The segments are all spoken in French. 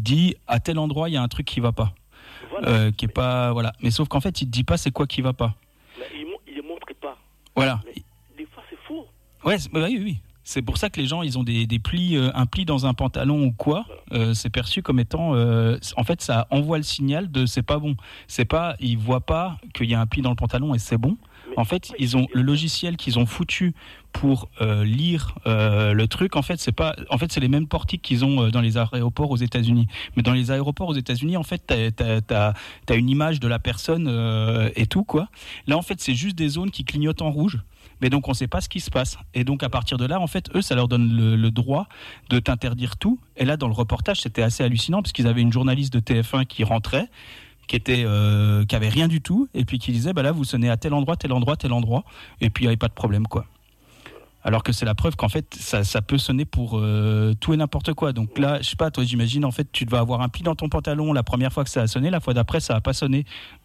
dit à tel endroit il y a un truc qui va pas, qui est pas voilà. Mais sauf qu'en fait il te dit pas c'est quoi qui va pas. Mais il ne montre pas. Voilà. Mais des fois c'est faux. Ouais, oui. C'est pour ça que les gens, ils ont des plis, un pli dans un pantalon ou quoi. C'est perçu comme étant, en fait, ça envoie le signal de c'est pas bon. C'est pas, ils voient pas qu'il y a un pli dans le pantalon et c'est bon. En fait, ils ont le logiciel qu'ils ont foutu pour lire le truc. En fait, c'est les mêmes portiques qu'ils ont dans les aéroports aux États-Unis. Mais dans les aéroports aux États-Unis, en fait, t'as une image de la personne et tout quoi. Là, en fait, c'est juste des zones qui clignotent en rouge. Mais donc on ne sait pas ce qui se passe. Et donc à partir de là, en fait, eux, ça leur donne le droit de t'interdire tout. Et là, dans le reportage, c'était assez hallucinant parce qu'ils avaient une journaliste de TF1 qui rentrait, qui avait rien du tout, et puis qui disait, bah là, vous sonnez à tel endroit, et puis il n'y avait pas de problème, quoi. Alors que c'est la preuve qu'en fait, ça peut sonner pour tout et n'importe quoi. Donc là, je sais pas, toi, j'imagine, en fait, tu vas avoir un pli dans ton pantalon la première fois que ça a sonné, la fois d'après, ça n'a pas sonné,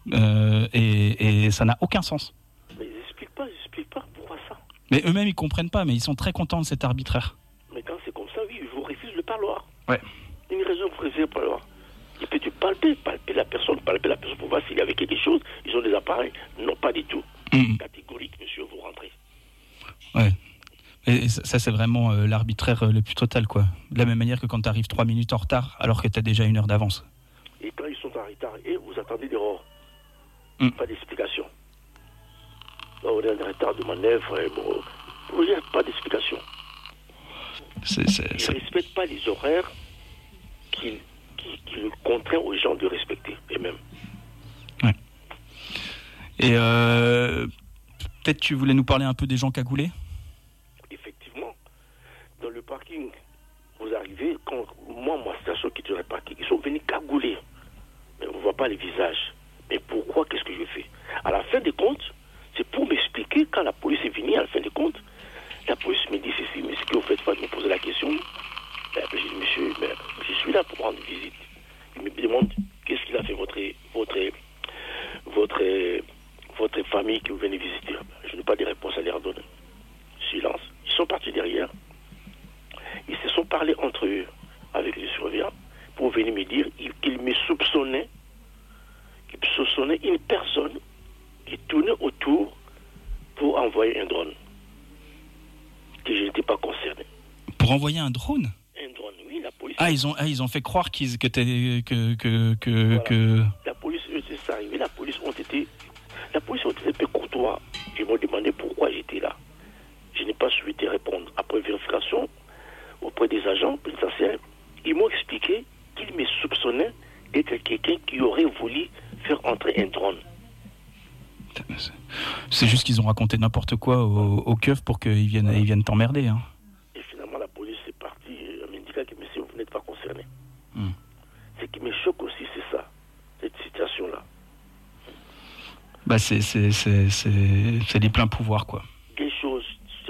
et ça n'a aucun sens. Mais ils n'expliquent pas pourquoi ça. Mais eux-mêmes, ils comprennent pas, mais ils sont très contents de cet arbitraire. Mais quand c'est comme ça, oui, je vous refuse le parloir. Ouais. Une raison pour refuser le parloir. Et puis tu palper la personne pour voir s'il y avait quelque chose. Ils ont des appareils. Non, pas du tout. Catégorique, monsieur, vous rentrez. Ouais. Et ça, c'est vraiment l'arbitraire le plus total, quoi. De la même manière que quand tu arrives 3 minutes en retard, alors que tu as déjà 1 heure d'avance. Et quand ils sont en retard, et vous attendez dehors. Pas d'explication. On est en retard de manœuvre, il n'y a pas d'explication. Ils ne respectent pas les horaires qui le contraint aux gens de respecter, et même. Ouais. Et peut-être tu voulais nous parler un peu des gens cagoulés ? Effectivement. Dans le parking, vous arrivez, quand moi, ma station qui est dans le parking, ils sont venus cagouler. Mais on ne voit pas les visages. Mais pourquoi, qu'est-ce que je fais ? À la fin des comptes, c'est pour m'expliquer, quand la police est venue, à la fin des comptes, la police me dit ceci, mais ce que vous faites pas, je me pose la question. Ben, je dis, monsieur, ben, je suis là pour rendre visite. Il me demande, qu'est-ce qu'il a fait votre famille que vous venez visiter ? Je n'ai pas de réponse à leur donner. Silence. Ils sont partis derrière. Ils se sont parlé entre eux avec les surveillants pour venir me dire qu'ils me soupçonnaient une personne qui tournait autour pour envoyer un drone. Que je n'étais pas concerné. Pour envoyer un drone ? Un drone, oui, la police. Ils ont fait croire que La police, c'est ça arrivé. La police ont été un peu courtois. Ils m'ont demandé pourquoi j'étais là. Je n'ai pas souhaité répondre. Après vérification auprès des agents pénitentiaires, ils m'ont expliqué qu'ils me soupçonnaient d'être quelqu'un qui aurait voulu faire entrer un drone. C'est juste qu'ils ont raconté n'importe quoi au keuf pour qu'ils viennent t'emmerder. Hein. Et finalement, la police est partie m'indiquant que monsieur, vous n'êtes pas concerné. Ce qui me choque aussi, c'est ça, cette situation-là. Bah c'est des pleins pouvoirs, quoi. Des choses,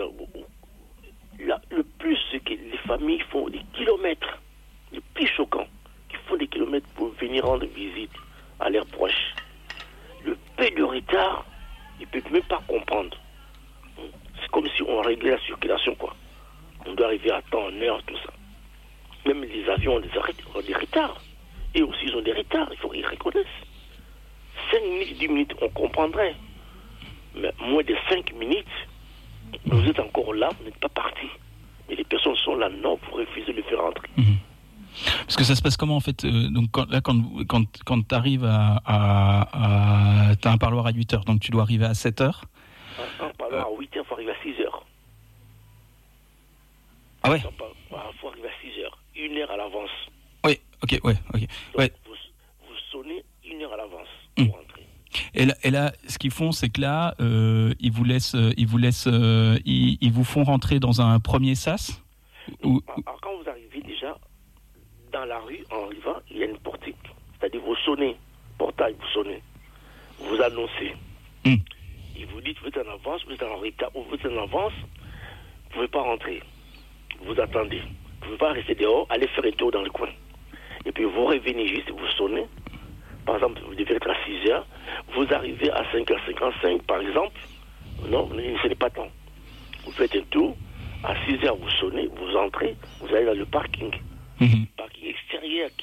le plus, c'est que les familles font des kilomètres, le plus choquant, qu'ils font des kilomètres pour venir rendre visite à leurs proches. Le peu de retard, ils ne peuvent même pas comprendre. C'est comme si on réglait la circulation, quoi. On doit arriver à temps, en heure, tout ça. Même les avions ont des retards. Et aussi, ils ont des retards, il faut qu'ils reconnaissent. 5 minutes, 10 minutes, on comprendrait. Mais moins de 5 minutes, vous êtes encore là, vous n'êtes pas partis. Mais les personnes sont là, non, vous refusez de le faire entrer. Parce que ça se passe comment en fait donc quand tu arrives t'as un parloir à 8h, donc tu dois arriver à 7h. Un parloir à 8h, il faut arriver à 6h. Ah ouais. Il faut arriver à 6h, 1 heure à l'avance. Oui, ok. Donc, Ouais. vous sonnez 1 heure à l'avance pour entrer. Et là, ce qu'ils font, c'est que là, ils vous font rentrer dans un premier sas. Alors, quand vous arrivez déjà dans la rue, en arrivant, il y a une portique. C'est-à-dire, vous sonnez, portail, vous sonnez, vous annoncez. Et vous dites, vous êtes en avance, vous êtes en retard, ou vous êtes en avance, vous ne pouvez pas rentrer. Vous attendez. Vous ne pouvez pas rester dehors, aller faire un tour dans le coin. Et puis, vous revenez juste, vous sonnez. Par exemple, vous devez être à 6h, vous arrivez à 5h55, par exemple. Non, ce n'est pas temps. Vous faites un tour, à 6h, vous sonnez, vous entrez, vous allez dans le parking. Parking extérieur